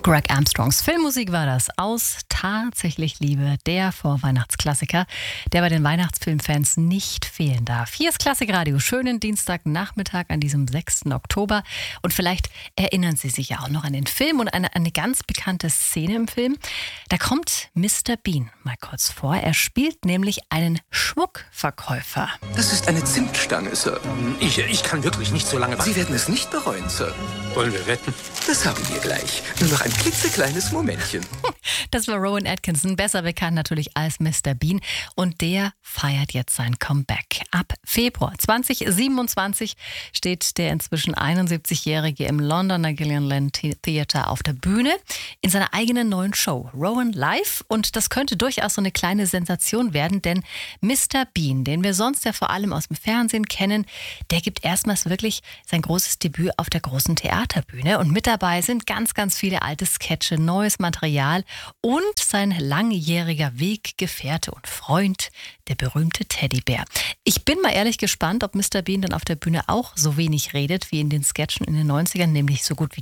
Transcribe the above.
Greg Armstrongs Filmmusik war das aus Tatsächlich Liebe, der Vorweihnachtsklassiker, der bei den Weihnachtsfilmfans nicht fehlen darf. Hier ist Klassikradio, schönen Dienstagnachmittag an diesem 6. Oktober. Und vielleicht erinnern Sie sich ja auch noch an den Film und an eine ganz bekannte Szene im Film. Da kommt Mr. Bean mal kurz vor. Er spielt nämlich einen Schmuckverkäufer. Das ist eine Zimtstange, Sir. Ich kann wirklich nicht so lange warten. Sie werden es nicht bereuen, Sir. Wollen wir wetten? Das haben wir gleich. Nur noch ein klitzekleines Momentchen. Das war Rowan Atkinson, besser bekannt natürlich als Mr. Bean. Und der feiert jetzt sein Comeback. Ab Februar 2027 steht der inzwischen 71-Jährige im Londoner Gillian Lane Theatre auf der Bühne in seiner eigenen neuen Show, Rowan Live. Und das könnte durchaus so eine kleine Sensation werden, denn Mr. Bean, den wir sonst ja vor allem aus dem Fernsehen kennen, der gibt erstmals wirklich sein großes Debüt auf der großen Theaterbühne. Und mit dabei sind ganz, ganz viele alte Sketche, neues Material und sein langjähriger Weggefährte und Freund, der berühmte Teddybär. Ich bin mal ehrlich gespannt, ob Mr. Bean dann auf der Bühne auch so wenig redet wie in den Sketchen in den 90ern, nämlich so gut wie